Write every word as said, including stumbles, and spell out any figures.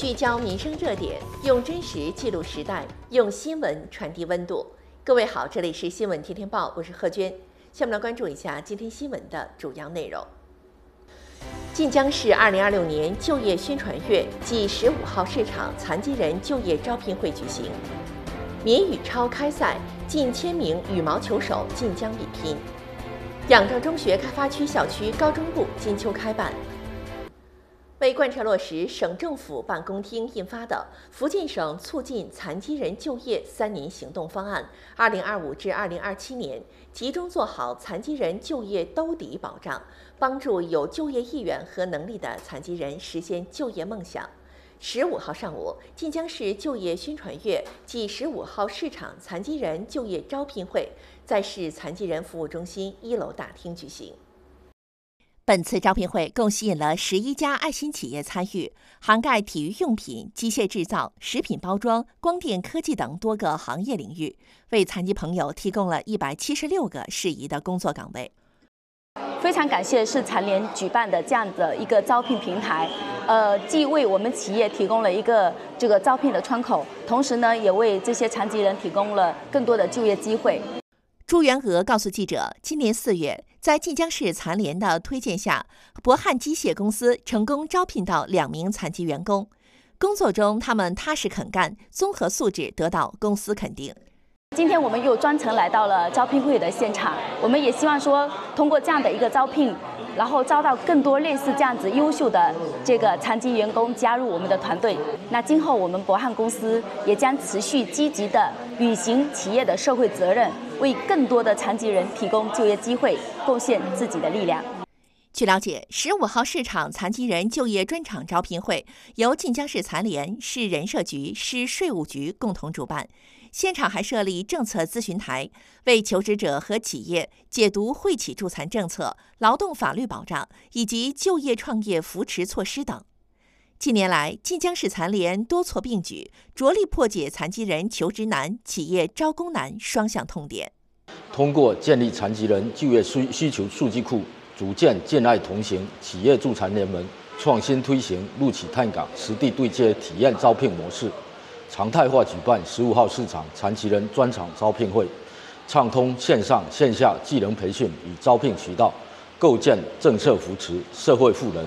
聚焦民生热点，用真实记录时代，用新闻传递温度。各位好，这里是新闻天天报，我是贺娟。下面来关注一下今天新闻的主要内容。晋江市二零二六年就业宣传月暨十五号市场残疾人就业招聘会举行。闽羽超开赛，近千名羽毛球手晋江比拼。仰正中学开发区校区高中部金秋开办。为贯彻落实省政府办公厅印发的《福建省促进残疾人就业三年行动方案（二零二五至二零二七年）》，集中做好残疾人就业兜底保障，帮助有就业意愿和能力的残疾人实现就业梦想。十五号上午，晋江市就业宣传月暨十五号市场残疾人就业招聘会在市残疾人服务中心一楼大厅举行。本次招聘会共吸引了十一家爱心企业参与，涵盖体育用品、机械制造、食品包装、光电科技等多个行业领域，为残疾朋友提供了一百七十六个适宜的工作岗位。 非常感谢市残联举办的这样的一个招聘平台，呃，既为我们企业提供了一个这个招聘的窗口，同时呢，也为这些残疾人提供了更多的就业机会。 朱元娥告诉记者，今年四月，在晋江市残联的推荐下，博汉机械公司成功招聘到两名残疾员工。工作中，他们踏实肯干，综合素质得到公司肯定。 今天我们又专程来到了招聘会的现场，我们也希望说，通过这样的一个招聘，然后招到更多类似这样子优秀的这个残疾员工加入我们的团队。那今后我们博汉公司也将持续积极的履行企业的社会责任，为更多的残疾人提供就业机会，贡献自己的力量。 据了解，十五号市场残疾人就业专场招聘会由晋江市残联、市人社局、市税务局共同主办。现场还设立政策咨询台，为求职者和企业解读惠企助残政策、劳动法律保障以及就业创业扶持措施等。近年来，晋江市残联多措并举，着力破解残疾人求职难、企业招工难双向痛点。 通过建立残疾人就业需需求数据库，组建建爱同行企业助残联盟，创新推行陆企探岗实地对接体验招聘模式。常态化举办十五号市场残疾人专场招聘会，畅通线上线下技能培训与招聘渠道，构建政策扶持社会赋能